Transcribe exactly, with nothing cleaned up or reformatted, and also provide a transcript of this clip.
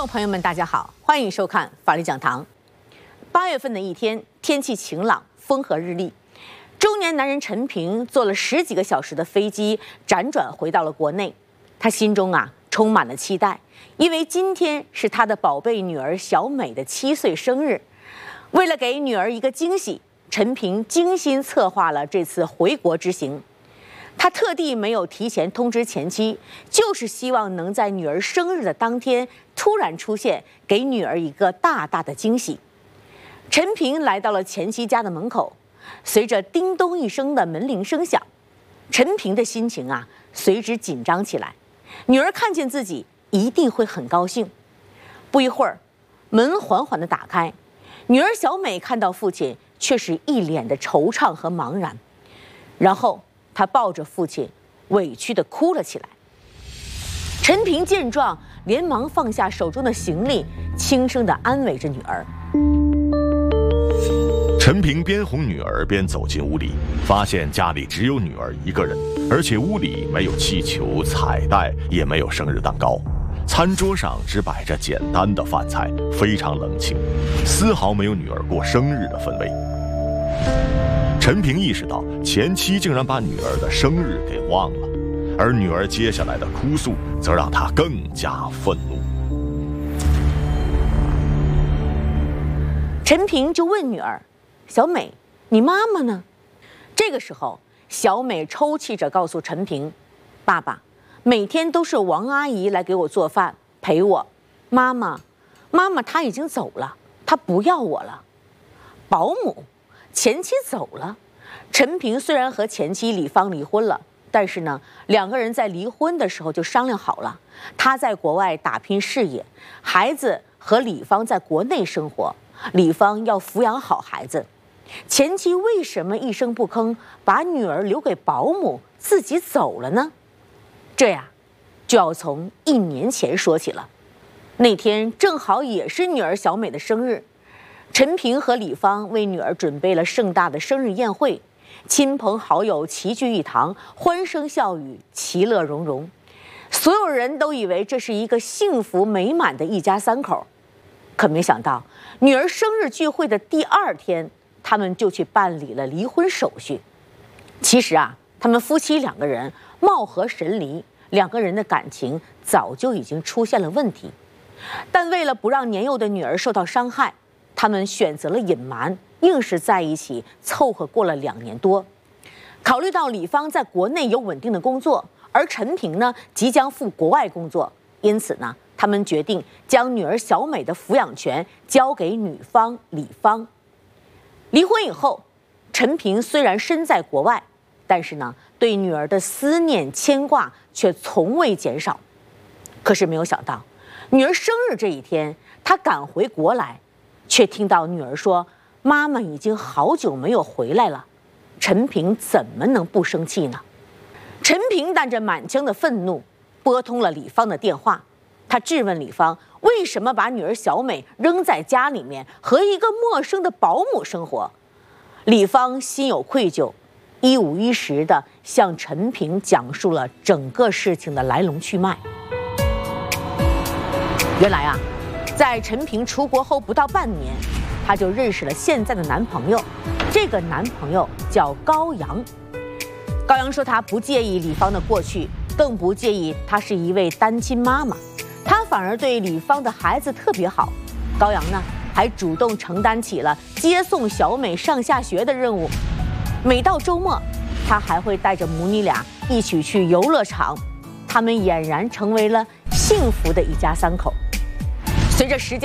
众朋友们，大家好，欢迎收看法律讲堂。八月份的一天，天气晴朗，风和日丽。中年男人陈平坐了十几个小时的飞机，辗转回到了国内。他心中啊充满了期待，因为今天是他的宝贝女儿小美的七岁生日。为了给女儿一个惊喜，陈平精心策划了这次回国之行。他特地没有提前通知前妻，就是希望能在女儿生日的当天突然出现，给女儿一个大大的惊喜。陈平来到了前妻家的门口，随着叮咚一声的门铃声响，陈平的心情啊随之紧张起来。女儿看见自己一定会很高兴。不一会儿，门缓缓地打开，女儿小美看到父亲，却是一脸的惆怅和茫然。然后他抱着父亲，委屈地哭了起来。陈平见状，连忙放下手中的行李，轻声地安慰着女儿。 陈平边哄女儿边走进屋里，发现家里只有女儿一个人，而且屋里没有气球、彩带，也没有生日蛋糕。餐桌上只摆着简单的饭菜，非常冷清，丝毫没有女儿过生日的氛围。陈平意识到前妻竟然把女儿的生日给忘了，而女儿接下来的哭诉则让他更加愤怒。 陈平就问女儿：“小美，你妈妈呢？”这个时候，小美抽泣着告诉陈平：“爸爸，每天都是王阿姨来给我做饭陪我，妈妈，妈妈她已经走了，她不要我了。保姆。”前妻走了，陈平虽然和前妻李芳离婚了，但是呢，两个人在离婚的时候就商量好了，他在国外打拼事业，孩子和李芳在国内生活，李芳要抚养好孩子。前妻为什么一声不吭，把女儿留给保姆，自己走了呢？这呀，就要从一年前说起了。那天正好也是女儿小美的生日。陈平和李芳为女儿准备了盛大的生日宴会，亲朋好友齐聚一堂，欢声笑语，其乐融融。所有人都以为这是一个幸福美满的一家三口，可没想到，女儿生日聚会的第二天，他们就去办理了离婚手续。其实啊，他们夫妻两个人貌合神离，两个人的感情早就已经出现了问题，但为了不让年幼的女儿受到伤害，他们选择了隐瞒，硬是在一起凑合过了两年多。考虑到李芳在国内有稳定的工作，而陈平呢即将赴国外工作，因此呢，他们决定将女儿小美的抚养权交给女方李芳。离婚以后，陈平虽然身在国外，但是呢，对女儿的思念牵挂却从未减少。可是没有想到，女儿生日这一天，他赶回国来，却听到女儿说：“妈妈已经好久没有回来了。”陈平怎么能不生气呢？陈平带着满腔的愤怒，拨通了李芳的电话。他质问李芳为什么把女儿小美扔在家里面，和一个陌生的保姆生活。李芳心有愧疚，一五一十地向陈平讲述了整个事情的来龙去脉。原来啊，在陈平出国后不到半年，她就认识了现在的男朋友。这个男朋友叫高阳。高阳说他不介意李芳的过去，更不介意她是一位单亲妈妈，他反而对李芳的孩子特别好。高阳呢，还主动承担起了接送小美上下学的任务。每到周末，他还会带着母女俩一起去游乐场。他们俨然成为了幸福的一家三口。随着时间